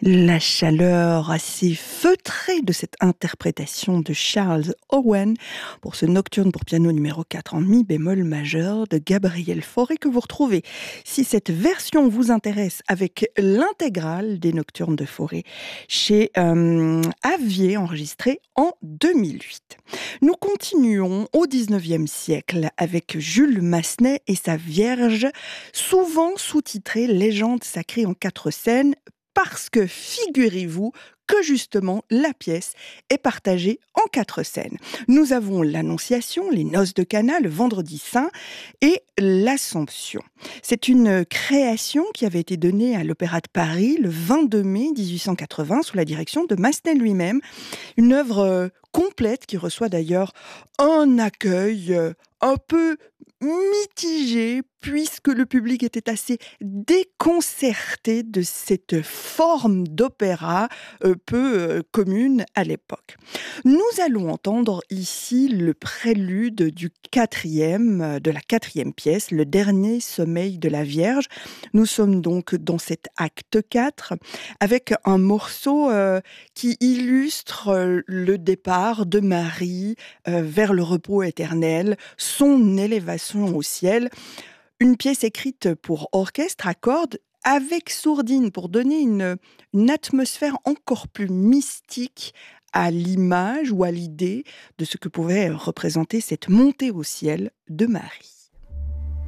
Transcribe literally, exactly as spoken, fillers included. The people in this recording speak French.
La chaleur assez feutrée de cette interprétation de Charles Owen pour ce nocturne pour piano numéro quatre en mi bémol majeur de Gabriel Fauré que vous retrouvez, si cette version vous intéresse, avec l'intégrale des nocturnes de Fauré chez euh, Avier, enregistré en deux mille huit. Nous continuons au dix-neuvième siècle avec Jules Massenet et sa Vierge, souvent sous-titrée Légende sacrée en quatre scènes, parce que figurez-vous que justement la pièce est partagée en quatre scènes. Nous avons l'Annonciation, les Noces de Cana, le Vendredi Saint et l'Assomption. C'est une création qui avait été donnée à l'Opéra de Paris le vingt-deux mai mille huit cent quatre-vingts sous la direction de Massenet lui-même. Une œuvre euh, complète qui reçoit d'ailleurs un accueil euh, un peu mitigé, puisque le public était assez déconcerté de cette forme d'opéra euh, peu euh, commune à l'époque. Nous allons entendre ici le prélude du quatrième, euh, de la quatrième pièce, le dernier sommeil de la Vierge. Nous sommes donc dans cet acte quatre, avec un morceau euh, qui illustre euh, le départ de Marie euh, vers le repos éternel, son élévation au ciel. Une pièce écrite pour orchestre à cordes avec sourdine pour donner une, une atmosphère encore plus mystique à l'image ou à l'idée de ce que pouvait représenter cette montée au ciel de Marie.